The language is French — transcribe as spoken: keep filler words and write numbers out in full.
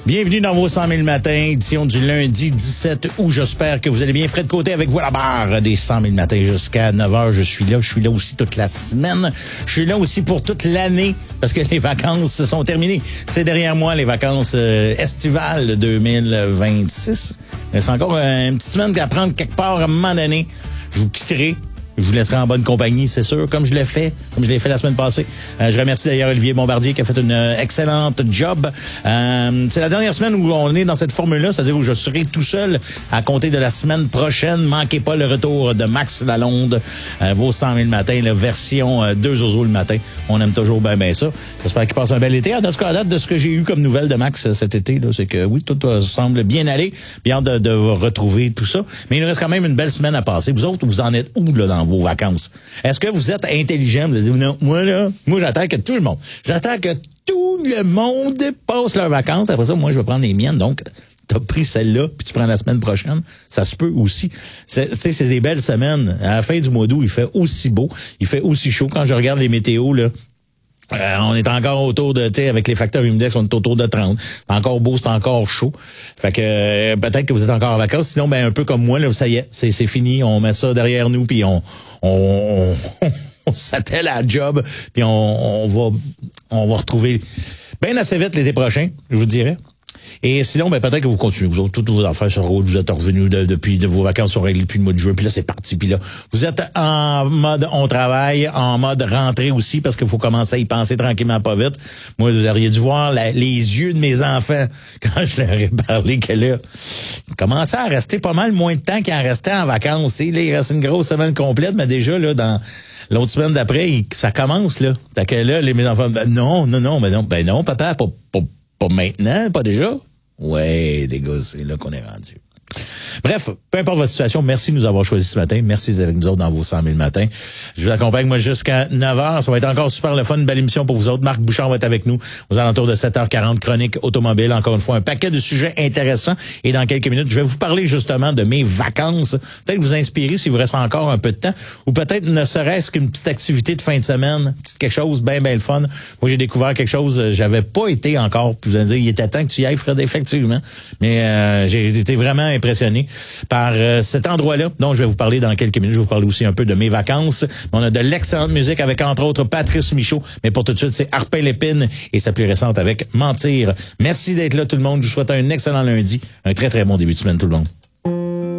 Bienvenue dans vos cent mille matins, édition du lundi dix-sept août. J'espère que vous allez bien. Fred Côté avec vous à la barre des cent mille matins jusqu'à neuf heures. Je suis là. Je suis là aussi toute la semaine. Je suis là aussi pour toute l'année parce que les vacances sont terminées. C'est derrière moi les vacances euh, estivales deux mille vingt-six. C'est encore euh, une petite semaine à prendre quelque part à un moment donné. Je vous quitterai. Je vous laisserai en bonne compagnie, c'est sûr, comme je l'ai fait, comme je l'ai fait la semaine passée. Euh, je remercie d'ailleurs Olivier Bombardier qui a fait une euh, excellente job. Euh, c'est la dernière semaine où on est dans cette formule-là, c'est-à-dire où je serai tout seul à compter de la semaine prochaine. Manquez pas le retour de Max Lalonde, euh, vos cent mille matins, la version euh, deux oiseaux le matin. On aime toujours bien bien ça. J'espère qu'il passe un bel été. En tout cas, à date de ce que j'ai eu comme nouvelle de Max euh, cet été, là, c'est que oui, tout euh, semble bien aller. Bien de, de retrouver tout ça. Mais il nous reste quand même une belle semaine à passer. Vous autres, vous en êtes où là dans vos vacances? Est-ce que vous êtes intelligent? Vous dites, non, moi là, moi j'attends que tout le monde, j'attends que tout le monde passe leurs vacances. Après ça, moi je vais prendre les miennes. Donc, t'as pris celle-là, puis tu prends la semaine prochaine. Ça se peut aussi. C'est, c'est, c'est des belles semaines. À la fin du mois d'août, il fait aussi beau, il fait aussi chaud. Quand je regarde les météos, là, Euh, on est encore autour de, tu sais, avec les facteurs humidex, on est autour de trente. C'est encore beau, c'est encore chaud. Fait que euh, peut-être que vous êtes encore en vacances. Sinon, ben un peu comme moi, là, ça y est, c'est, c'est fini. On met ça derrière nous, puis on, on, on, on s'attelle à la job, puis on, on va, on va retrouver bien assez vite l'été prochain, je vous dirais. Et sinon, ben peut-être que vous continuez. Vous autres, toutes vos affaires sur route, vous êtes revenus de, depuis de vos vacances sont réglées depuis le mois de juin, puis là, c'est parti. Puis là, vous êtes en mode on travaille, en mode rentrée aussi, parce qu'il faut commencer à y penser tranquillement, pas vite. Moi, vous auriez dû voir la, les yeux de mes enfants quand je leur ai parlé que là, ils commençaient à rester pas mal moins de temps qu'ils en restaient en vacances. Là, il reste une grosse semaine complète, mais déjà, là, dans l'autre semaine d'après, ça commence, là. Fait que là, les, mes enfants, ben non, non, non, ben non, ben non, papa, pas, pas, pas maintenant, pas déjà. Ouais, les gars, c'est là qu'on est rendu. Bref, peu importe votre situation, merci de nous avoir choisis ce matin. Merci d'être avec nous autres dans vos cent mille matins. Je vous accompagne, moi, jusqu'à neuf heures. Ça va être encore super le fun, une belle émission pour vous autres. Marc Bouchard va être avec nous aux alentours de sept heures quarante, chronique automobile. Encore une fois, un paquet de sujets intéressants. Et dans quelques minutes, je vais vous parler justement de mes vacances. Peut-être vous inspirer s'il vous reste encore un peu de temps. Ou peut-être ne serait-ce qu'une petite activité de fin de semaine. Petite quelque chose, bien, bien le fun. Moi, j'ai découvert quelque chose, j'avais pas été encore. Puis vous allez dire, il était temps que tu y ailles, Fred, effectivement. Mais euh, j'ai été vraiment impressionné par euh, cet endroit-là, dont je vais vous parler dans quelques minutes. Je vais vous parler aussi un peu de mes vacances. On a de l'excellente musique avec, entre autres, Patrice Michaud. Mais pour tout de suite, c'est Harpin Lépine et sa plus récente avec Mentir. Merci d'être là, tout le monde. Je vous souhaite un excellent lundi. Un très, très bon début de semaine, tout le monde.